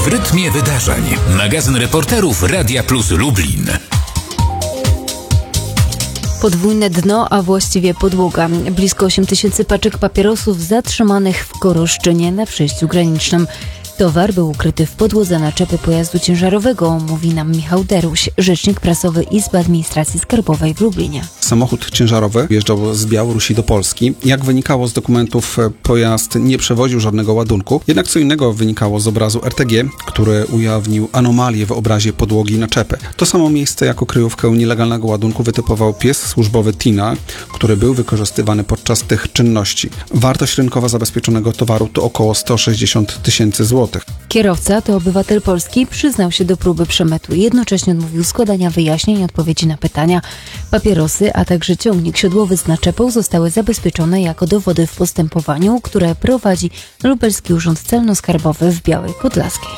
w rytmie wydarzeń. Magazyn reporterów Radia Plus Lublin. Podwójne dno, a właściwie podłoga. Blisko 8 tysięcy paczek papierosów zatrzymanych w Koroszczynie na przejściu granicznym. Towar był ukryty w podłodze naczepy pojazdu ciężarowego, mówi nam Michał Deruś, rzecznik prasowy Izby Administracji Skarbowej w Lublinie. Samochód ciężarowy wjeżdżał z Białorusi do Polski. Jak wynikało z dokumentów, pojazd nie przewoził żadnego ładunku. Jednak co innego wynikało z obrazu RTG, który ujawnił anomalię w obrazie podłogi naczepy. To samo miejsce jako kryjówkę nielegalnego ładunku wytypował pies służbowy Tina, który był wykorzystywany podczas tych czynności. Wartość rynkowa zabezpieczonego towaru to około 160 tysięcy złotych. Kierowca, to obywatel Polski, przyznał się do próby przemytu i jednocześnie odmówił składania wyjaśnień i odpowiedzi na pytania. Papierosy, a także ciągnik siodłowy z naczepą zostały zabezpieczone jako dowody w postępowaniu, które prowadzi Lubelski Urząd Celno-Skarbowy w Białej Podlaskiej.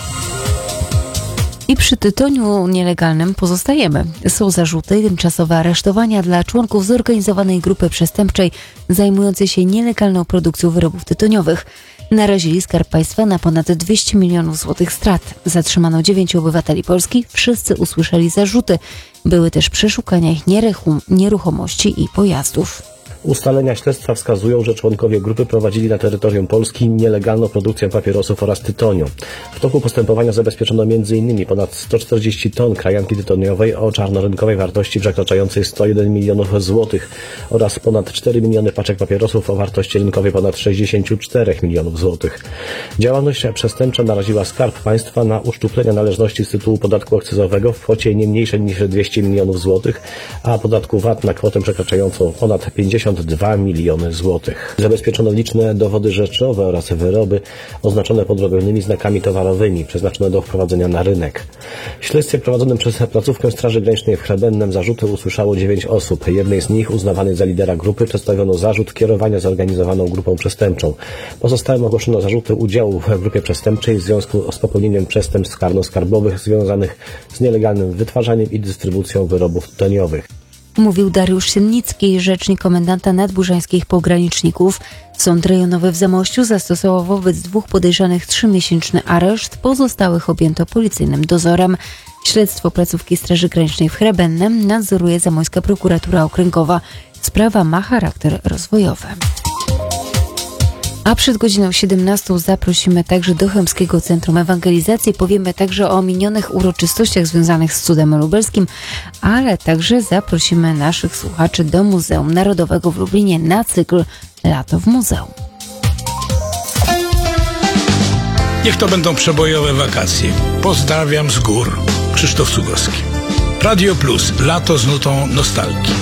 I przy tytoniu nielegalnym pozostajemy. Są zarzuty i tymczasowe aresztowania dla członków zorganizowanej grupy przestępczej zajmującej się nielegalną produkcją wyrobów tytoniowych. Narazili Skarb Państwa na ponad 200 milionów złotych strat. Zatrzymano 9 obywateli Polski. Wszyscy usłyszeli zarzuty. Były też przeszukania ich nieruchomości i pojazdów. Ustalenia śledztwa wskazują, że członkowie grupy prowadzili na terytorium Polski nielegalną produkcję papierosów oraz tytoniu. W toku postępowania zabezpieczono m.in. ponad 140 ton krajanki tytoniowej o czarnorynkowej wartości przekraczającej 101 milionów złotych oraz ponad 4 miliony paczek papierosów o wartości rynkowej ponad 64 milionów złotych. Działalność przestępcza naraziła Skarb Państwa na uszczuplenia należności z tytułu podatku akcyzowego w kwocie nie mniejszej niż 200 milionów złotych, a podatku VAT na kwotę przekraczającą ponad 52 miliony złotych. Zabezpieczono liczne dowody rzeczowe oraz wyroby oznaczone podrobionymi znakami towarowymi przeznaczone do wprowadzenia na rynek. W śledztwie prowadzonym przez placówkę Straży Granicznej w Hrebennem zarzuty usłyszało 9 osób. Jednej z nich, uznawanej za lidera grupy, przedstawiono zarzut kierowania zorganizowaną grupą przestępczą. Pozostałym ogłoszono zarzuty udziału w grupie przestępczej w związku z popełnieniem przestępstw karno-skarbowych związanych z nielegalnym wytwarzaniem i dystrybucją wyrobów tytoniowych. Mówił Dariusz Siennicki, rzecznik komendanta nadburzańskich pograniczników. Sąd rejonowy w Zamościu zastosował wobec 2 podejrzanych 3-miesięczny areszt, pozostałych objęto policyjnym dozorem. Śledztwo placówki Straży Granicznej w Hrebennem nadzoruje zamojska prokuratura okręgowa. Sprawa ma charakter rozwojowy. A przed godziną 17 zaprosimy także do Chełmskiego Centrum Ewangelizacji. Powiemy także o minionych uroczystościach związanych z cudem lubelskim, ale także zaprosimy naszych słuchaczy do Muzeum Narodowego w Lublinie na cykl Lato w Muzeum. Niech to będą przebojowe wakacje. Pozdrawiam z gór. Krzysztof Cugowski. Radio Plus. Lato z nutą nostalgii.